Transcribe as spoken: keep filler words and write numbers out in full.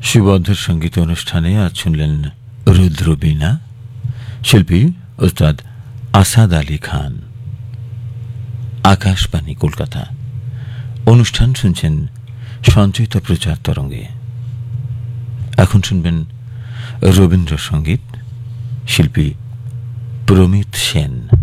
সুবন্ধের সঙ্গীত অনুষ্ঠানে আজ শুনলেন রুদ্রবীণা, শিল্পী ওস্তাদ আসাদ আলী খান। আকাশবাণী কলকাতা। অনুষ্ঠান শুনছেন সঞ্চয়িত প্রচার তরঙ্গে। এখন শুনবেন রবীন্দ্রসঙ্গীত, শিল্পী প্রমিত সেন।